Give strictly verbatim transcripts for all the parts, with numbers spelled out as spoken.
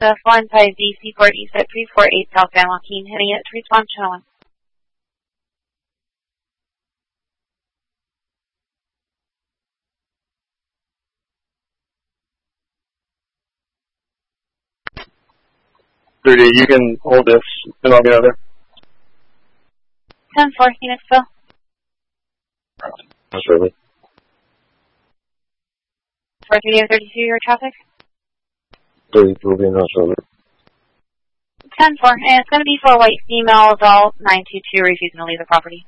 The foreign side D C port east at three four eight South San Joaquin, heading it to respond channel one. thirty, you can hold this, and I'll get out there. ten four, Phoenixville. That's really. four three zero thirty-two, your traffic. thirty-two will be in Australia. ten four, and it's going to be for a white female adult, nine two two, refusing to leave the property.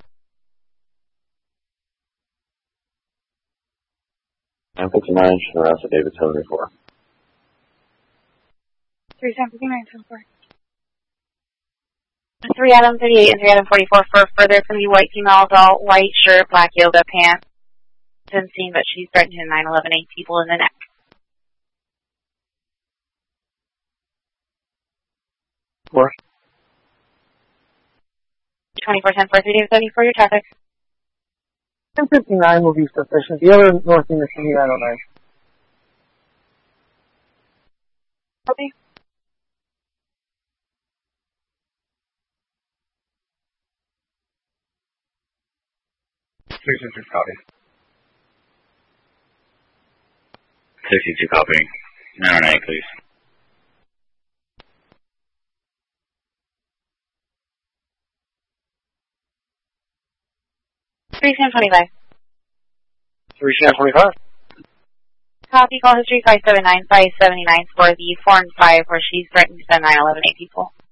nine fifty-nine, Sharasa David seventy-four. three seven nine ten four. three Adam thirty-eight and three Adam forty-four for further. It's going to be white female adult, white shirt, black yoga pants. Been seen, but she's threatened to nine eleven eight people in the neck. Four. twenty-four ten four three seventy-four, your traffic. ten fifty-nine will be sufficient. The other north in the city, I don't know. Okay. sixty-two copy. sixty-two copy. nine oh nine, please. three seven twenty-five. three seven twenty-five. Copy, call history five seven nine five seventy-nine for the foreign five where she's threatened to send nine eleven eight people.